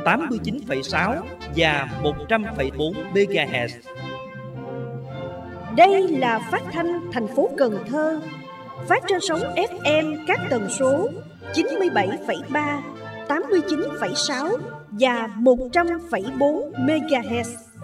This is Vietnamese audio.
89,6 và 100,4 MHz. Đây là phát thanh thành phố Cần Thơ, phát trên sóng FM các tần số 97,3, 89,6 và 100,4 MHz.